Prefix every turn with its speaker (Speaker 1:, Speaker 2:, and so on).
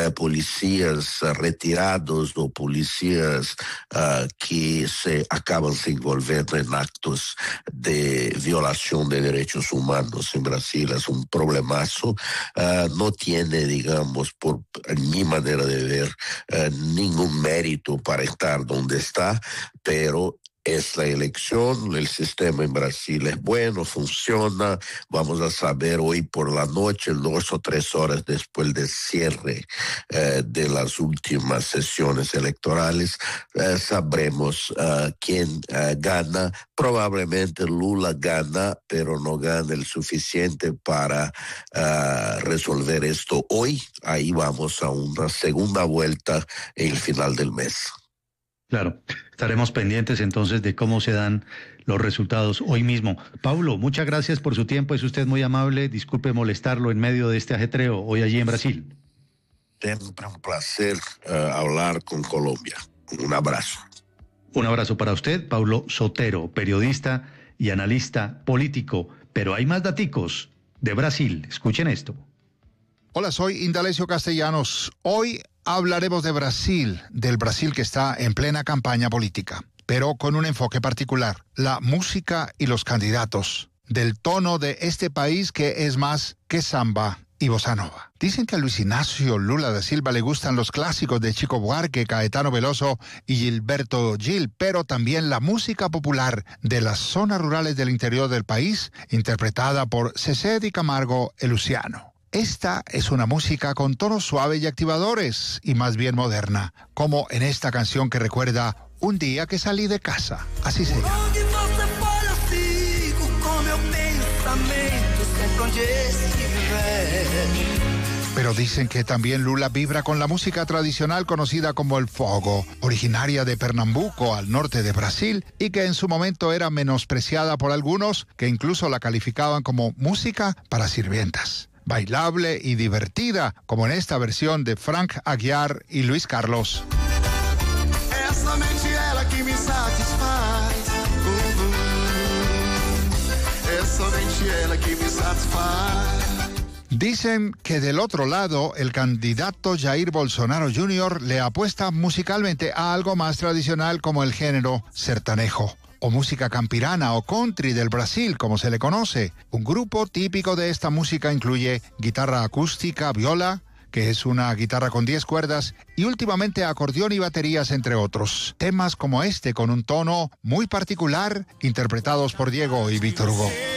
Speaker 1: policías retirados o policías que se acaban se envolviendo en actos de violación de derechos humanos en Brasil. Es un problemazo. No tiene, digamos, por mi manera de ver, ningún mérito para estar donde está, pero es la elección, el sistema en Brasil es bueno, funciona. Vamos a saber hoy por la noche, 2 o 3 horas después del cierre de las últimas sesiones electorales, sabremos quién gana. Probablemente Lula gana, pero no gana el suficiente para resolver esto hoy. Ahí vamos a una segunda vuelta en el final del mes.
Speaker 2: Claro, estaremos pendientes entonces de cómo se dan los resultados hoy mismo. Paulo, muchas gracias por su tiempo, es usted muy amable, disculpe molestarlo en medio de este ajetreo hoy allí en Brasil.
Speaker 1: Siempre un placer hablar con Colombia. Un abrazo.
Speaker 2: Un abrazo para usted, Paulo Sotero, periodista y analista político. Pero hay más daticos de Brasil, escuchen esto.
Speaker 3: Hola, soy Indalecio Castellanos. Hoy hablaremos de Brasil, del Brasil que está en plena campaña política, pero con un enfoque particular, la música y los candidatos, del tono de este país que es más que samba y bossa nova. Dicen que a Luis Ignacio Lula da Silva le gustan los clásicos de Chico Buarque, Caetano Veloso y Gilberto Gil, pero también la música popular de las zonas rurales del interior del país, interpretada por César Di Camargo e Luciano. Esta es una música con tonos suaves y activadores, y más bien moderna, como en esta canción que recuerda un día que salí de casa. Así se llama. Pero dicen que también Lula vibra con la música tradicional conocida como el fogo, originaria de Pernambuco, al norte de Brasil, y que en su momento era menospreciada por algunos, que incluso la calificaban como música para sirvientas. Bailable y divertida, como en esta versión de Frank Aguiar y Luis Carlos.
Speaker 4: Es somente ela que me satisfaz. Es somente ela que me satisfaz.
Speaker 3: Dicen que del otro lado, el candidato Jair Bolsonaro Jr. le apuesta musicalmente a algo más tradicional como el género sertanejo, o música campirana o country del Brasil, como se le conoce. Un grupo típico de esta música incluye guitarra acústica, viola, que es una guitarra con 10 cuerdas, y últimamente acordeón y baterías, entre otros. Temas como este, con un tono muy particular, interpretados por Diego y Víctor Hugo.